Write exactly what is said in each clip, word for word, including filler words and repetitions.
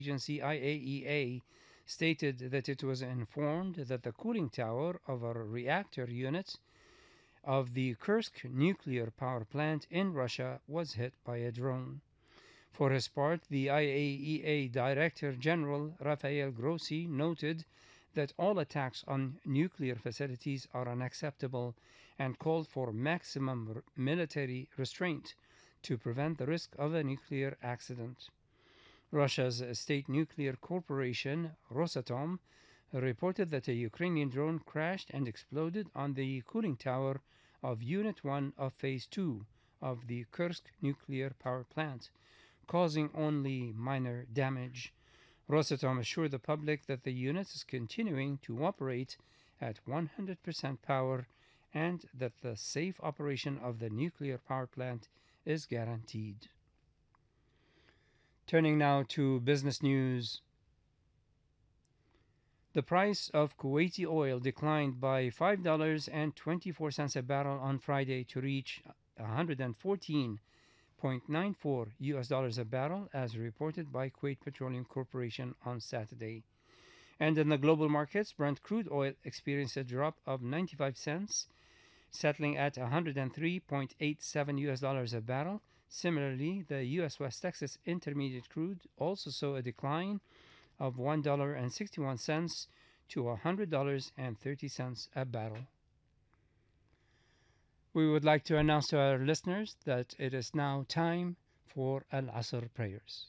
Agency I A E A stated that it was informed that the cooling tower of a reactor unit of the Kursk nuclear power plant in Russia was hit by a drone. For his part, the I A E A Director General Rafael Grossi noted that all attacks on nuclear facilities are unacceptable and called for maximum military restraint to prevent the risk of a nuclear accident. Russia's state nuclear corporation, Rosatom, reported that a Ukrainian drone crashed and exploded on the cooling tower of Unit one of Phase two of the Kursk nuclear power plant, causing only minor damage. Rosatom assured the public that the unit is continuing to operate at one hundred percent power and that the safe operation of the nuclear power plant is guaranteed. Turning now to business news. The price of Kuwaiti oil declined by five dollars and twenty-four cents a barrel on Friday to reach one hundred fourteen point nine four U S dollars a barrel, as reported by Kuwait Petroleum Corporation on Saturday. And in the global markets, Brent crude oil experienced a drop of ninety-five cents, settling at one hundred three point eight seven U S dollars a barrel. Similarly, the U S West Texas Intermediate crude also saw a decline of one dollar and sixty-one cents to one hundred dollars and thirty cents a barrel. We would like to announce to our listeners that it is now time for Al Asr prayers.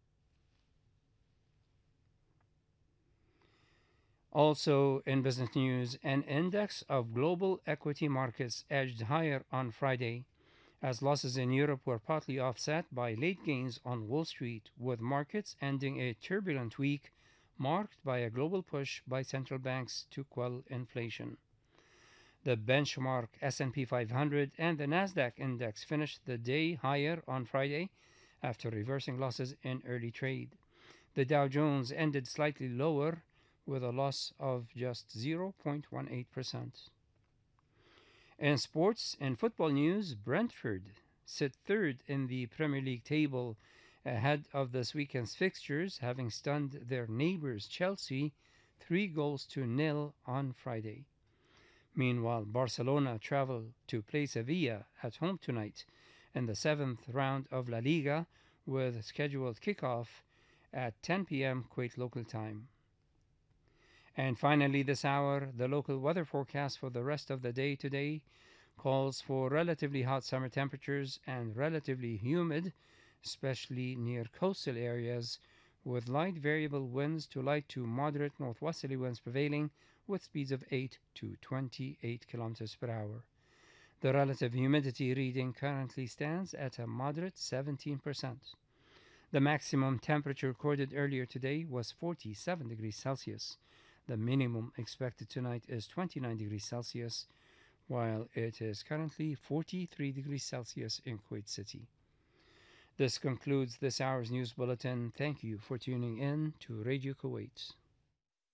Also, in business news, an index of global equity markets edged higher on Friday as losses in Europe were partly offset by late gains on Wall Street, with markets ending a turbulent week marked by a global push by central banks to quell inflation. The benchmark S and P five hundred and the Nasdaq index finished the day higher on Friday after reversing losses in early trade. The Dow Jones ended slightly lower with a loss of just zero point one eight percent. In sports and football news, Brentford sit third in the Premier League table ahead of this weekend's fixtures, having stunned their neighbours Chelsea three goals to nil on Friday. Meanwhile, Barcelona travel to play Sevilla at home tonight in the seventh round of La Liga, with scheduled kickoff at ten p.m. Kuwait local time. And finally, this hour, the local weather forecast for the rest of the day today calls for relatively hot summer temperatures and relatively humid, especially near coastal areas, with light variable winds to light to moderate northwesterly winds prevailing with speeds of eight to twenty-eight kilometers per hour. The relative humidity reading currently stands at a moderate seventeen percent. The maximum temperature recorded earlier today was forty-seven degrees Celsius. The minimum expected tonight is twenty-nine degrees Celsius, while it is currently forty-three degrees Celsius in Kuwait City. This concludes this hour's news bulletin. Thank you for tuning in to Radio Kuwait.